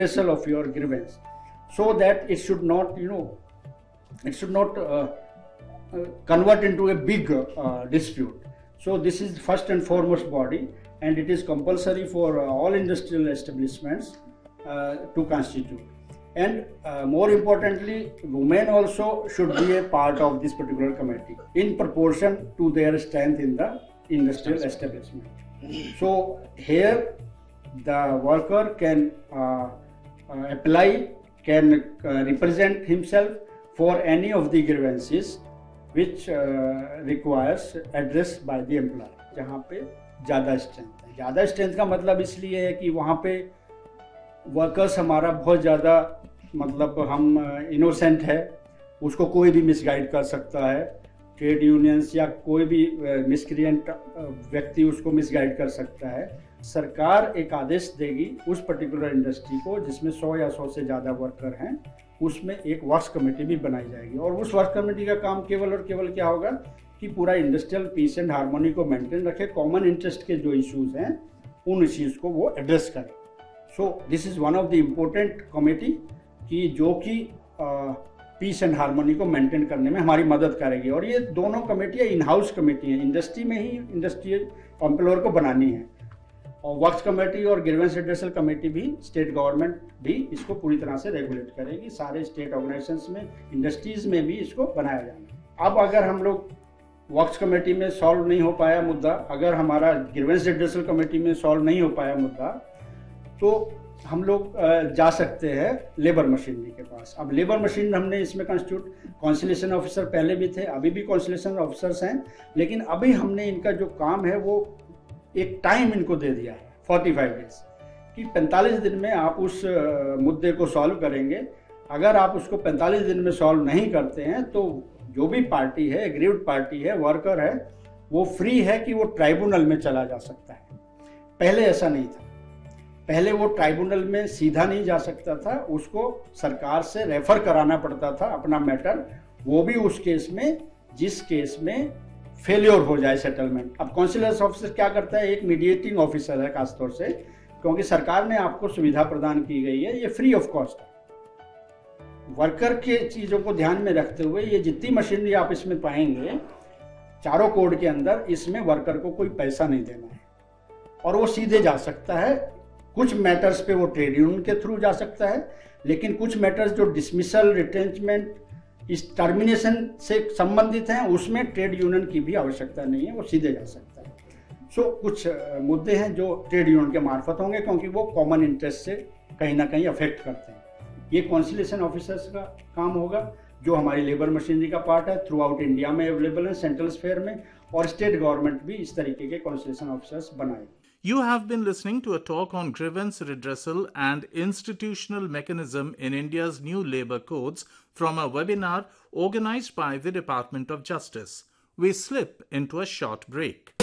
of your grievance, so that it should not, convert into a big dispute. So this is first and foremost body, and it is compulsory for all industrial establishments to constitute. And more importantly, women also should be a part of this particular committee in proportion to their strength in the industrial establishment. So here the worker can apply, can represent himself for any of the grievances which requires address by the employer. जहाँ पे ज़्यादा strength है, ज़्यादा strength का मतलब इसलिए है कि वहाँ पे वर्कर्स हमारा बहुत ज़्यादा, मतलब हम इनोसेंट है, उसको कोई भी मिसगाइड कर सकता है, ट्रेड यूनियंस या कोई भी मिसक्रिएंट व्यक्ति उसको मिसगाइड कर सकता है। सरकार एक आदेश देगी उस पर्टिकुलर इंडस्ट्री को जिसमें 100 या 100 से ज़्यादा वर्कर हैं, उसमें एक वर्क्स कमेटी भी बनाई जाएगी, और उस वर्क कमेटी का काम केवल और केवल क्या होगा कि पूरा इंडस्ट्रियल पीस एंड हार्मोनी को मेंटेन रखे, कॉमन इंटरेस्ट के जो इश्यूज हैं उन इश्यूज को वो एड्रेस करे। So this is one of the important committee कि जो कि पीस एंड हार्मोनी को मेंटेन करने में हमारी मदद करेगी। और ये दोनों कमेटियाँ इन हाउस कमेटी हैं, इंडस्ट्री में ही इंडस्ट्रियल एम्प्लॉयर को बनानी है, और वर्क्स कमेटी और ग्रीवेंस रिड्रेसल कमेटी भी स्टेट गवर्नमेंट भी इसको पूरी तरह से रेगुलेट करेगी। सारे स्टेट ऑर्गेनाइजेशंस में, इंडस्ट्रीज में भी इसको बनाया जाना। अब अगर हम लोग वर्क्स कमेटी में सॉल्व नहीं हो पाया मुद्दा, अगर हमारा ग्रीवेंस रिड्रेसल कमेटी में सॉल्व नहीं हो पाया मुद्दा, तो हम लोग जा सकते हैं लेबर मशीनरी के पास। अब लेबर मशीनरी हमने इसमें कॉन्सिलेशन ऑफिसर पहले भी थे, अभी भी कॉन्सिलेशन ऑफिसर्स हैं, लेकिन अभी हमने इनका जो काम है वो एक टाइम इनको दे दिया है 45 डेज कि 45 दिन में आप उस मुद्दे को सॉल्व करेंगे। अगर आप उसको 45 दिन में सॉल्व नहीं करते हैं तो जो भी पार्टी है, एग्रीव्ड पार्टी है, वर्कर है, वो फ्री है कि वो ट्राइब्यूनल में चला जा सकता है। पहले ऐसा नहीं था, पहले वो ट्राइब्यूनल में सीधा नहीं जा सकता था, उसको सरकार से रेफर कराना पड़ता था अपना मैटर, वो भी उस केस में जिस केस में फेलियर हो जाए सेटलमेंट। अब कॉन्सिलर ऑफिसर क्या करता है, एक मीडिएटिंग ऑफिसर है खासतौर से, क्योंकि सरकार ने आपको सुविधा प्रदान की गई है, ये फ्री ऑफ कॉस्ट है। वर्कर के चीज़ों को ध्यान में रखते हुए ये जितनी मशीनरी आप इसमें पाएंगे चारों कोड के अंदर, इसमें वर्कर को कोई पैसा नहीं देना है और वो सीधे जा सकता है। कुछ मैटर्स पे वो ट्रेड यूनियन के थ्रू जा सकता है, लेकिन कुछ मैटर्स जो डिसमिसल, रिटेंचमेंट, इस टर्मिनेशन से संबंधित हैं, उसमें ट्रेड यूनियन की भी आवश्यकता नहीं है, वो सीधे जा सकता है। सो कुछ मुद्दे हैं जो ट्रेड यूनियन के मार्फत होंगे, क्योंकि वो कॉमन इंटरेस्ट से कहीं ना कहीं अफेक्ट करते हैं। ये कॉन्सिलेशन ऑफिसर्स का काम होगा, जो हमारी लेबर मशीनरी का पार्ट है, थ्रू आउट इंडिया में अवेलेबल है, सेंट्रल स्फेयर में, और स्टेट गवर्नमेंट भी इस तरीके के कॉन्सिलेशन ऑफिसर्स बनाए। You have been listening to a talk on grievance redressal and institutional mechanism in India's new labour codes from a webinar organized by the Department of Justice. We slip into a short break.